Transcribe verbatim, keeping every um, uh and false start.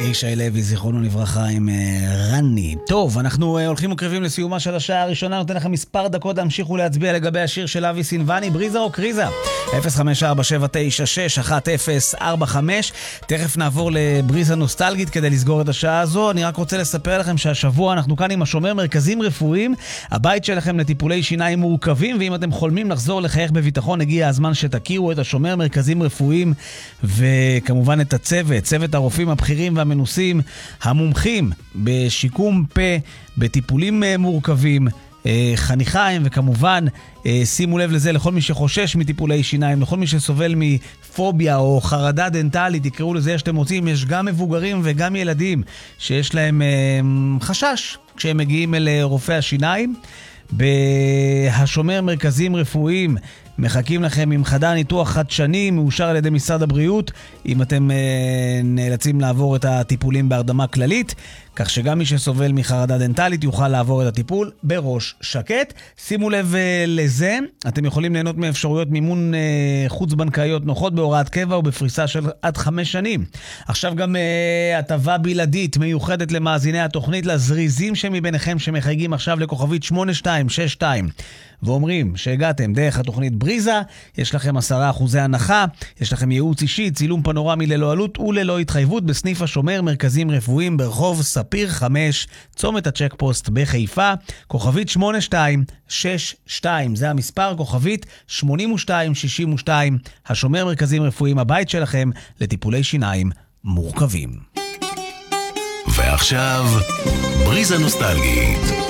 ישי לוי, זיכרונו לברכה, עם רני. טוב, אנחנו הולכים וקרבים לסיומה של השעה הראשונה. נותן לכם מספר דקות להמשיך ולהצביע לגבי השיר של אבי סינבני, בריזה או קריזה. אפס חמש ארבע שבע תשע שש אחת אפס ארבע חמש. תכף נעבור לבריזה נוסטלגית כדי לסגור את השעה הזו. אני רק רוצה לספר לכם שהשבוע אנחנו כאן עם השומר מרכזים רפואיים, הבית שלכם לטיפולי שיניים מורכבים, ואם אתם חולמים לחזור לחייך בביטחון, הגיע הזמן שתכירו את השומר מרכזים רפואיים, וכמובן את הצוות, צוות הרופאים הבכירים והמנוסים, המומחים בשיקום פה, בטיפולים מורכבים, חניכיים, וכמובן שימו לב לזה לכל מי שחושש מטיפולי שיניים, לכל מי שסובל מפוביה או חרדה דנטלית, תקראו לזה שאתם רוצים. יש גם מבוגרים וגם ילדים שיש להם חשש כשהם מגיעים אל רופא השיניים. בהשומר מרכזים רפואיים מחכים לכם עם חדר ניתוח חדשני מאושר על ידי משרד הבריאות, אם אתם אה, נאלצים לעבור את הטיפולים בהרדמה כללית, כך שגם מי שסובל מחרדה דנטלית יוכל לעבור את הטיפול בראש שקט. שימו לב אה, לזה, אתם יכולים ליהנות מאפשרויות מימון אה, חוץ בנקאיות נוחות בהוראת קבע ובפריסה של עד חמש שנים. עכשיו גם אה, הטבה בלעדית מיוחדת למאזיני התוכנית, לזריזים שמביניכם שמחייגים עכשיו לכוכבית שמונה שתיים שש שתיים ואומרים שהגעתם דרך התוכנית בריזה, יש לכם עשרה אחוזי הנחה, יש לכם ייעוץ אישי, צילום פנורמי ללא עלות וללא התחייבות בסניף השומר מרכזים רפואיים ברחוב ספיר חמש, צומת הצ'ק פוסט בחיפה, כוכבית שמונה שתיים שש שתיים, זה המספר, כוכבית שמונים ושתיים שישים ושתיים, השומר מרכזים רפואיים, הבית שלכם לטיפולי שיניים מורכבים. ועכשיו בריזה נוסטלגית.